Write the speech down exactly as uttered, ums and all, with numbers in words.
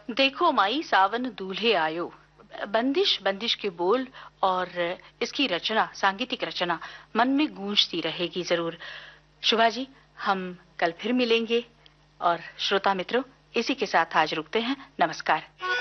देखो माई सावन दूल्हे आयो, बंदिश बंदिश के बोल और इसकी रचना, सांगीतिक रचना मन में गूंजती रहेगी जरूर। शुभा जी, हम कल फिर मिलेंगे और श्रोता मित्रों, इसी के साथ आज रुकते हैं। नमस्कार।